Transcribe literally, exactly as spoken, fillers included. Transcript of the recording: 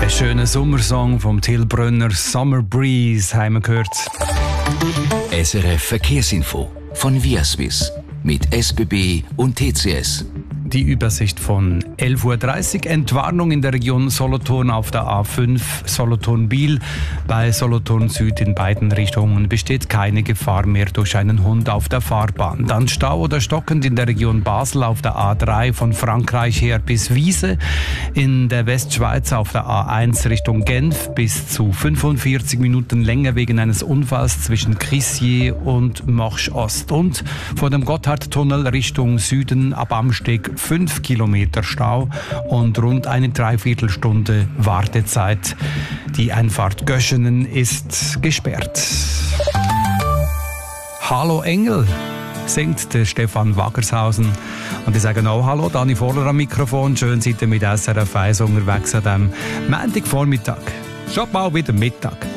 Ein schöner Sommersong vom Till Brönner, Summer Breeze, haben wir gehört. S R F Verkehrsinfo von Viaswiss mit S B B und T C S. Die Übersicht von elf Uhr dreißig. Entwarnung in der Region Solothurn auf der A fünf Solothurn-Biel. Bei Solothurn Süd in beiden Richtungen besteht keine Gefahr mehr durch einen Hund auf der Fahrbahn. Dann Stau oder stockend in der Region Basel auf der A drei von Frankreich her bis Wiese. In der Westschweiz auf der A eins Richtung Genf bis zu fünfundvierzig Minuten länger wegen eines Unfalls zwischen Crissier und Morsch Ost. Und vor dem Gotthardtunnel Richtung Süden ab Amsteg fünf Kilometer Stau und rund eine Dreiviertelstunde Wartezeit. Die Einfahrt Göschenen ist gesperrt. Hallo Engel, singt der Stefan Waggershausen. Und ich sage auch Hallo, Dani Vorler am Mikrofon. Schön seid ihr mit S R F eins unterwegs an diesem Montagvormittag. Schon bald wieder Mittag.